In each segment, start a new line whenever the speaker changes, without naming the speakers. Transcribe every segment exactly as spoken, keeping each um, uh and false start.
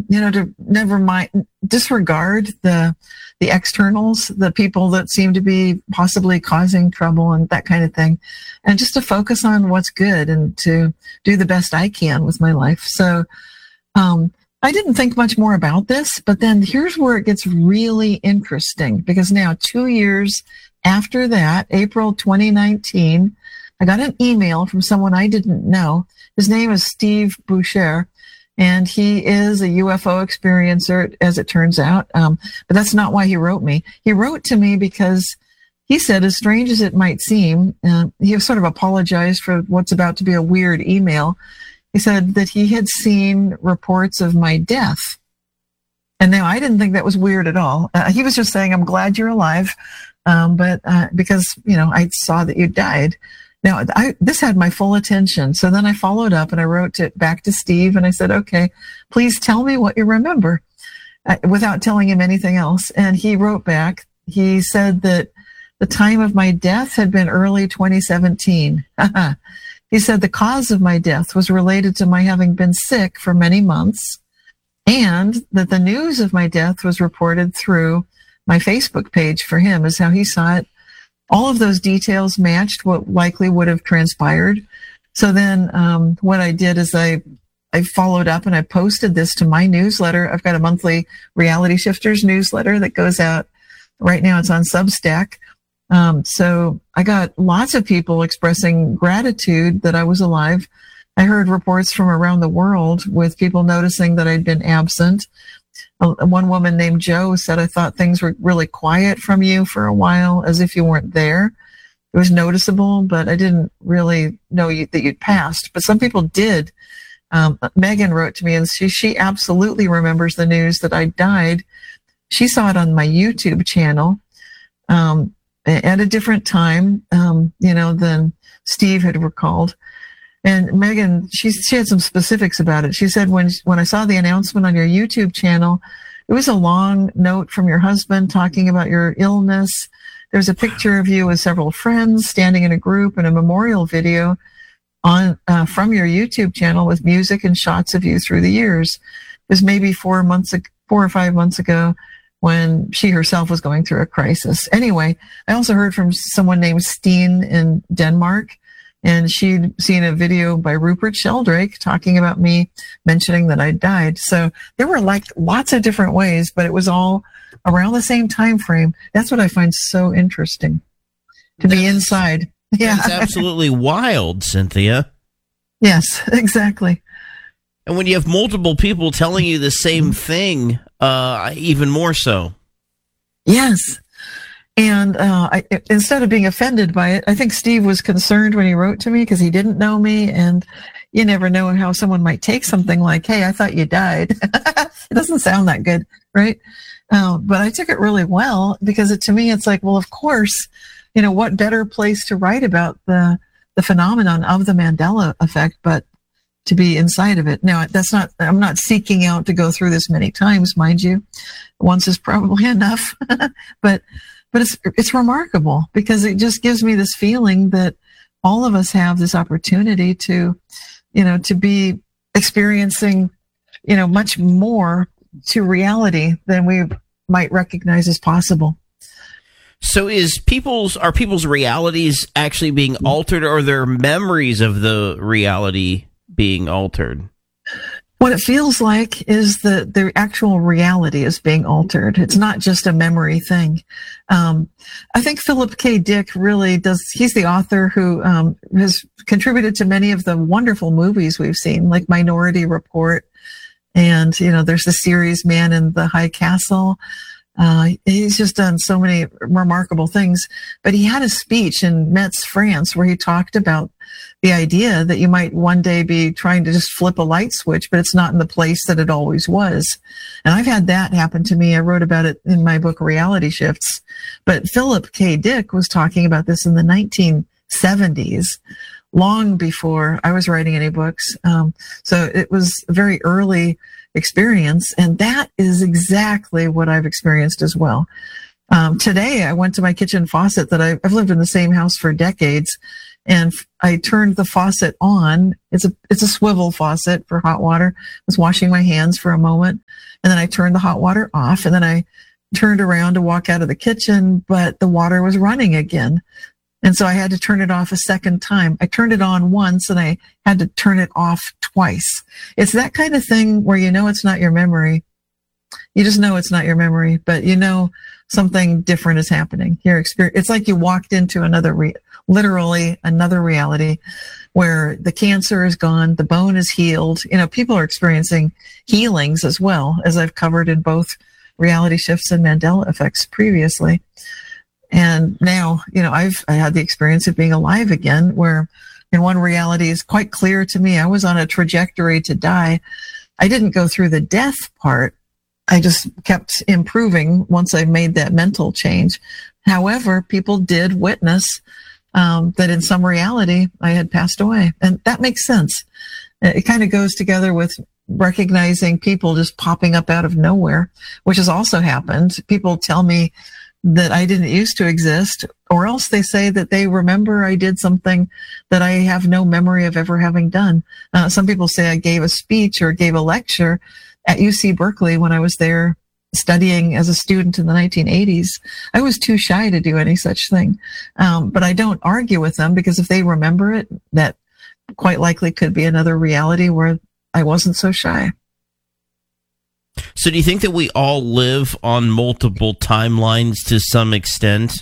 you know, to never mind, disregard the the externals, the people that seem to be possibly causing trouble and that kind of thing, and just to focus on what's good and to do the best I can with my life. So um, I didn't think much more about this, but then here's where it gets really interesting, because now two years after that, April twenty nineteen, I got an email from someone I didn't know. His name is Steve Boucher. And he is a U F O experiencer, as it turns out. Um, but that's not why he wrote me. He wrote to me because he said, as strange as it might seem, uh, he sort of apologized for what's about to be a weird email. He said that he had seen reports of my death. And now I didn't think that was weird at all. Uh, he was just saying, I'm glad you're alive. Um, but uh, because, you know, I saw that you died. Now, I, this had my full attention. So then I followed up and I wrote it back to Steve and I said, okay, please tell me what you remember, uh, without telling him anything else. And he wrote back. He said that the time of my death had been early twenty seventeen. He said the cause of my death was related to my having been sick for many months, and that the news of my death was reported through my Facebook page for him, is how he saw it. All of those details matched what likely would have transpired. So then um, what I did is I, I followed up and I posted this to my newsletter. I've got a monthly Reality Shifters newsletter that goes out. Right now it's on Substack. Um, so I got lots of people expressing gratitude that I was alive. I heard reports from around the world with people noticing that I'd been absent. One woman named Jo said, I thought things were really quiet from you for a while, as if you weren't there. It was noticeable, but I didn't really know you, that you'd passed. But some people did. Um, Megan wrote to me, and she, she absolutely remembers the news that I died. She saw it on my YouTube channel um, at a different time, um, you know, than Steve had recalled. And Megan, she, she had some specifics about it. She said, when, when I saw the announcement on your YouTube channel, it was a long note from your husband talking about your illness. There's a picture of you with several friends standing in a group and a memorial video on uh, from your YouTube channel with music and shots of you through the years. It was maybe four months, four or five months ago when she herself was going through a crisis. Anyway, I also heard from someone named Steen in Denmark. And she'd seen a video by Rupert Sheldrake talking about me, mentioning that I died. So there were like lots of different ways, but it was all around the same time frame. That's what I find so interesting, to that's, be inside. Yeah,
that's absolutely wild, Cynthia.
Yes, exactly.
And when you have multiple people telling you the same thing, uh, even more so.
Yes. And uh, I, instead of being offended by it, I think Steve was concerned when he wrote to me because he didn't know me. And you never know how someone might take something like, hey, I thought you died. It doesn't sound that good, right? Uh, but I took it really well because it, to me, it's like, well, of course, you know, what better place to write about the, the phenomenon of the Mandela effect, but to be inside of it. Now, that's not, I'm not seeking out to go through this many times, mind you. Once is probably enough, but But it's it's remarkable because it just gives me this feeling that all of us have this opportunity to, you know, to be experiencing, you know, much more to reality than we might recognize as possible.
So is people's are people's realities actually being altered, or are their memories of the reality being altered?
What it feels like is that the actual reality is being altered. It's not just a memory thing. Um, I think Philip K. Dick really does. He's the author who um, has contributed to many of the wonderful movies we've seen, like Minority Report. And, you know, there's the series Man in the High Castle. Uh, he's just done so many remarkable things. But he had a speech in Metz, France, where he talked about the idea that you might one day be trying to just flip a light switch, but it's not in the place that it always was. And I've had that happen to me. I wrote about it in my book, Reality Shifts. But Philip K. Dick was talking about this in the nineteen seventies, long before I was writing any books. Um, so it was a very early experience. And that is exactly what I've experienced as well. Um, today, I went to my kitchen faucet that I've, I've lived in the same house for decades. and I turned the faucet on. It's a it's a swivel faucet for hot water. I was washing my hands for a moment, and then I turned the hot water off, and then I turned around to walk out of the kitchen, but the water was running again. And so I had to turn it off a second time. I turned it on once and I had to turn it off twice. It's that kind of thing where you know it's not your memory. You just know it's not your memory, but you know something different is happening. Your experience, it's like you walked into another, re- literally another reality where the cancer is gone, the bone is healed. You know, people are experiencing healings as well, as I've covered in both reality shifts and Mandela effects previously. And now, you know, I've I had the experience of being alive again, where in one reality is quite clear to me. I was on a trajectory to die. I didn't go through the death part. I just kept improving once I made that mental change. However, people did witness um, that in some reality I had passed away. And that makes sense. It kind of goes together with recognizing people just popping up out of nowhere, which has also happened. People tell me that I didn't used to exist, or else they say that they remember I did something that I have no memory of ever having done. Uh, some people say I gave a speech or gave a lecture at U C Berkeley when I was there studying as a student in the nineteen eighties. I was too shy to do any such thing. Um, but I don't argue with them, because if they remember it, that quite likely could be another reality where I wasn't so shy.
So do you think that we all live on multiple timelines to some extent?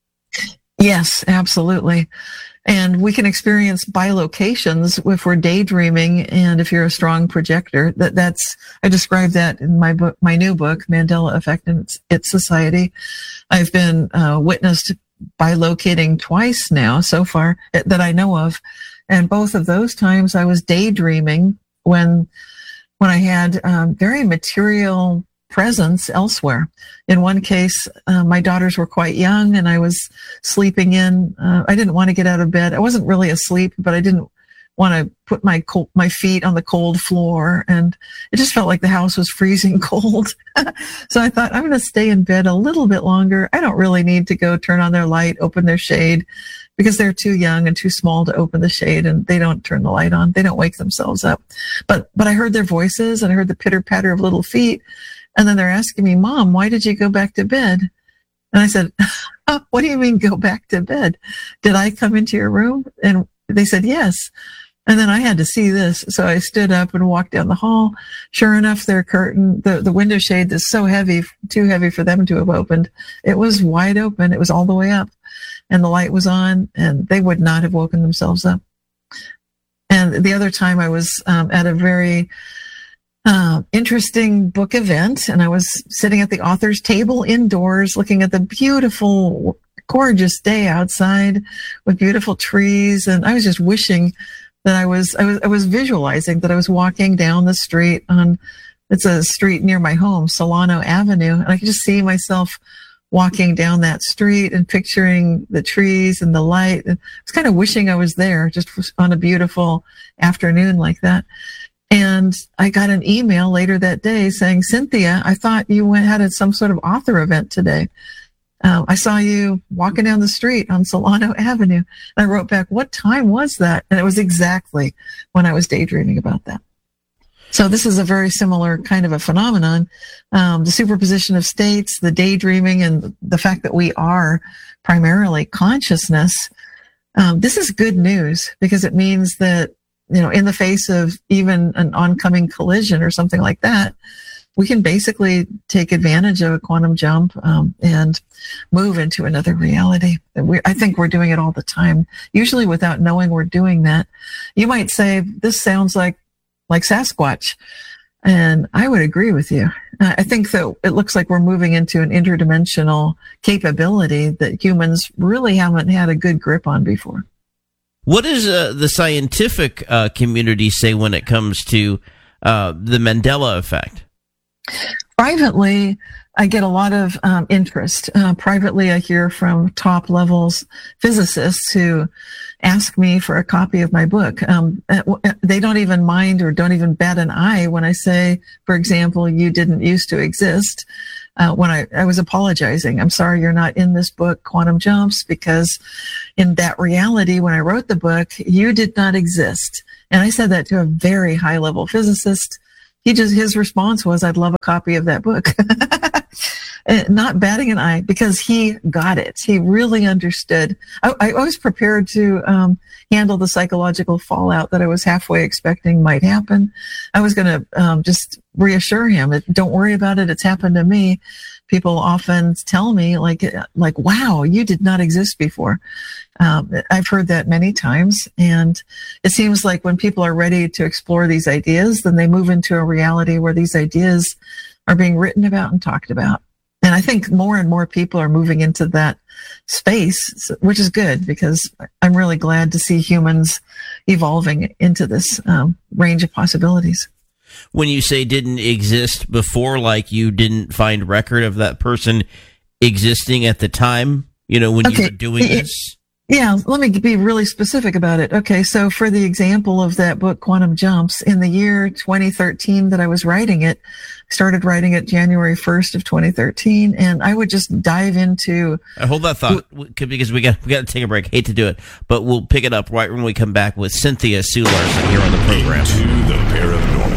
Yes, absolutely. And we can experience bilocations if we're daydreaming, and if you're a strong projector. That that's I described that in my book, my new book, Mandela Effect and Its, its Society. I've been uh, witnessed bilocating twice now so far that I know of, and both of those times I was daydreaming when when I had um, very material presence elsewhere. In one case, uh, my daughters were quite young and I was sleeping in. Uh, I didn't want to get out of bed. I wasn't really asleep, but I didn't want to put my cold, my feet on the cold floor, and it just felt like the house was freezing cold. So I thought, I'm going to stay in bed a little bit longer. I don't really need to go turn on their light, open their shade, because they're too young and too small to open the shade, and they don't turn the light on. They don't wake themselves up. But but I heard their voices, and I heard the pitter patter of little feet. And then they're asking me, Mom, why did you go back to bed? And I said, oh, what do you mean go back to bed? Did I come into your room? And they said, yes. And then I had to see this. So I stood up and walked down the hall. Sure enough, their curtain, the, the window shade is so heavy, too heavy for them to have opened. It was wide open. It was all the way up. And the light was on, and they would not have woken themselves up. And the other time I was um, at a very uh, interesting book event, and I was sitting at the author's table indoors looking at the beautiful, gorgeous day outside with beautiful trees. And I was just wishing that I was, I was, I was visualizing that I was walking down the street on, it's a street near my home, Solano Avenue. And I could just see myself walking down that street and picturing the trees and the light. And I was kind of wishing I was there just on a beautiful afternoon like that. And I got an email later that day saying, Cynthia, I thought you went had some sort of author event today. Um, I saw you walking down the street on Solano Avenue. And I wrote back, what time was that? And it was exactly when I was daydreaming about that. So this is a very similar kind of a phenomenon. Um, the superposition of states, the daydreaming, and the fact that we are primarily consciousness. Um, this is good news, because it means that, you know, in the face of even an oncoming collision or something like that, we can basically take advantage of a quantum jump um, and move into another reality. We, I think we're doing it all the time, usually without knowing we're doing that. You might say, this sounds like like Sasquatch. And I would agree with you. I think that it looks like we're moving into an interdimensional capability that humans really haven't had a good grip on before.
What does uh, the scientific uh, community say when it comes to uh, the Mandela effect?
Privately, I get a lot of um, interest. Uh, privately, I hear from top levels physicists who ask me for a copy of my book. Um, they don't even mind or don't even bat an eye when I say, for example, you didn't used to exist. uh, when I, I was apologizing. I'm sorry you're not in this book, Quantum Jumps, because in that reality, when I wrote the book, you did not exist. And I said that to a very high level physicist. He just, his response was, I'd love a copy of that book. Not batting an eye, because he got it. He really understood. I, I was prepared to um, handle the psychological fallout that I was halfway expecting might happen. I was going to um, just reassure him that don't worry about it. It's happened to me. People often tell me like, like, wow, you did not exist before. Um, I've heard that many times. And it seems like when people are ready to explore these ideas, then they move into a reality where these ideas are being written about and talked about. And I think more and more people are moving into that space, which is good, because I'm really glad to see humans evolving into this um, range of possibilities.
When you say didn't exist before, like you didn't find record of that person existing at the time, you know, when okay. you were doing this?
Yeah, let me be really specific about it. Okay, so for the example of that book, Quantum Jumps, in the year twenty thirteen that I was writing it, I started writing it January first of twenty thirteen, and I would just dive into...
Uh, hold that thought, because we got we got to take a break. Hate to do it, but we'll pick it up right when we come back with Cynthia Sue Larson here on the program.
Into the paranormal.